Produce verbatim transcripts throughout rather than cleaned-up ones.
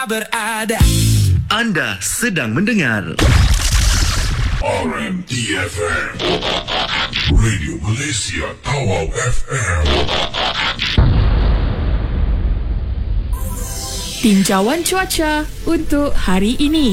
berada. Anda sedang mendengar R M D F M, Radio Malaysia Tawau F M. Tinjauan cuaca untuk hari ini.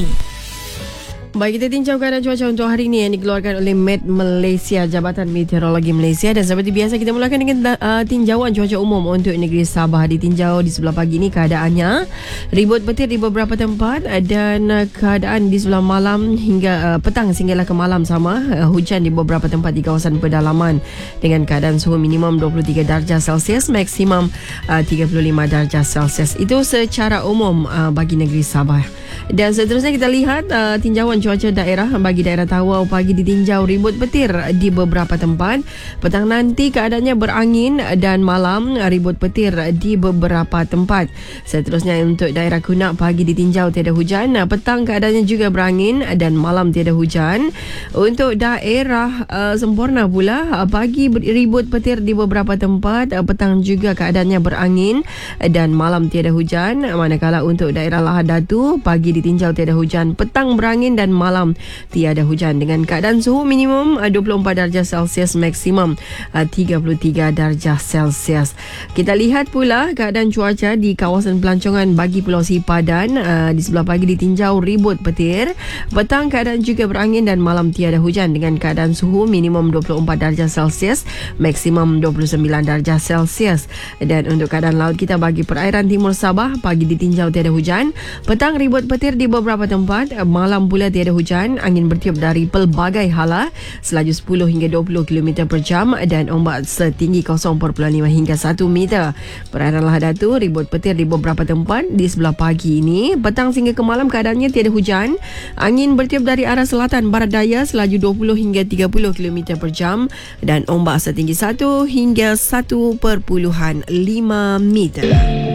Baik, kita tinjau keadaan cuaca untuk hari ini yang dikeluarkan oleh Met Malaysia, Jabatan Meteorologi Malaysia. Dan seperti biasa, kita mulakan dengan uh, tinjauan cuaca umum untuk negeri Sabah. Ditinjau di sebelah pagi ini keadaannya ribut petir di beberapa tempat, dan uh, keadaan di sebelah malam hingga uh, petang sehinggalah ke malam sama. Uh, hujan di beberapa tempat di kawasan pedalaman dengan keadaan suhu minimum dua puluh tiga darjah Celsius, maksimum uh, tiga puluh lima darjah Celsius. Itu secara umum uh, bagi negeri Sabah. Dan seterusnya kita lihat uh, tinjauan cuaca daerah. Bagi daerah Tawau, pagi ditinjau ribut petir di beberapa tempat. Petang nanti keadaannya berangin, dan malam ribut petir di beberapa tempat. Seterusnya untuk daerah Kunak, pagi ditinjau tiada hujan. Petang keadaannya juga berangin, dan malam tiada hujan. Untuk daerah uh, Semporna pula, pagi ribut petir di beberapa tempat. Petang juga keadaannya berangin, dan malam tiada hujan. Manakala untuk daerah Lahad Datu, pagi ditinjau tiada hujan, petang berangin dan malam tiada hujan dengan keadaan suhu minimum dua puluh empat darjah Celsius, maksimum tiga puluh tiga darjah Celsius. Kita lihat pula keadaan cuaca di kawasan pelancongan bagi Pulau Sipadan. Di sebelah pagi ditinjau ribut petir, petang keadaan juga berangin dan malam tiada hujan dengan keadaan suhu minimum dua puluh empat darjah Celsius, maksimum dua puluh sembilan darjah Celsius. Dan untuk keadaan laut kita bagi perairan timur Sabah, pagi ditinjau tiada hujan, petang ribut petir di beberapa tempat, malam pula tiada hujan. Angin bertiup dari pelbagai hala, selaju sepuluh hingga dua puluh kilometer per jam, dan ombak setinggi kosong perpuluhan lima hingga satu meter. Perairan Lahad Datu ribut petir di beberapa tempat di sebelah pagi ini. Petang sehingga ke malam keadaannya tiada hujan. Angin bertiup dari arah selatan barat daya, selaju dua puluh hingga tiga puluh kilometer per jam, dan ombak setinggi satu hingga satu perpuluhan lima meter.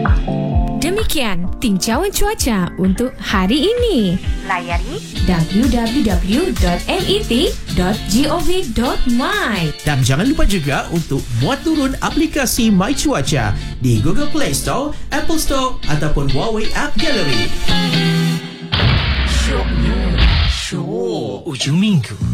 Demikian tinjauan cuaca untuk hari ini. Layari w w w dot met dot gov dot my. Dan jangan lupa juga untuk muat turun aplikasi My Cuaca di Google Play Store, Apple Store ataupun Huawei App Gallery. Show ujung minggu.